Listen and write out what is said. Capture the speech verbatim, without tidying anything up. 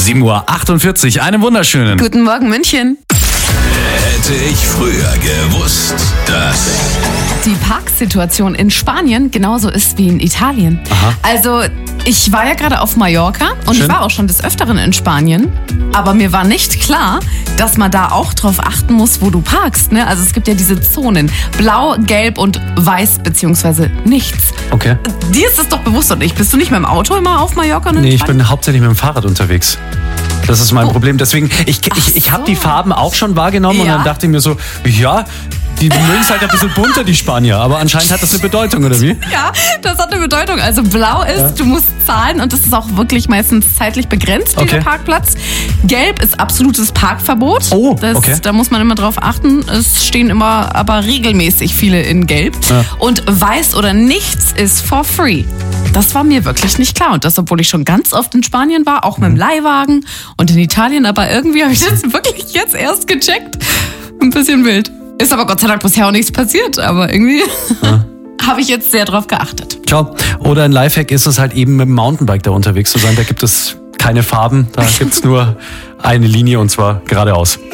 sieben Uhr achtundvierzig. Einen wunderschönen. Guten Morgen, München. Hätte ich früher gewusst, dass... Die Parksituation in Spanien genauso ist wie in Italien. Aha. Also, ich war ja gerade auf Mallorca und Schön. ich war auch schon des Öfteren in Spanien. Aber mir war nicht klar, dass man da auch drauf achten muss, wo du parkst. Ne? Also es gibt ja diese Zonen. Blau, Gelb und Weiß beziehungsweise nichts. Okay. Dir ist das doch bewusst und nicht. Bist du nicht mit dem Auto immer auf Mallorca? Und in Nee, ich Spanien? bin hauptsächlich mit dem Fahrrad unterwegs. Das ist mein Oh. Problem. Deswegen, ich, ich, ich habe so. die Farben auch schon wahrgenommen und Ja. dann dachte ich mir so, ja, die mögen es halt ein bisschen bunter, die Spanier. Aber anscheinend hat das eine Bedeutung, oder wie? Ja, das hat eine Bedeutung. Also blau ist, Ja. du musst zahlen und das ist auch wirklich meistens zeitlich begrenzt, dieser Okay. Parkplatz. Gelb ist absolutes Parkverbot. Oh, das, okay. Da muss man immer drauf achten. Es stehen immer aber regelmäßig viele in Gelb. Ja. Und weiß oder nichts ist for free. Das war mir wirklich nicht klar. Und das, obwohl ich schon ganz oft in Spanien war, auch mit dem Leihwagen und in Italien. Aber irgendwie habe ich das wirklich jetzt erst gecheckt. Ein bisschen wild. Ist aber Gott sei Dank bisher auch nichts passiert. Aber irgendwie Ja. habe ich jetzt sehr drauf geachtet. Ciao. Oder ein Lifehack ist es halt eben mit dem Mountainbike da unterwegs zu sein. Da gibt es keine Farben, da gibt es nur eine Linie und zwar geradeaus.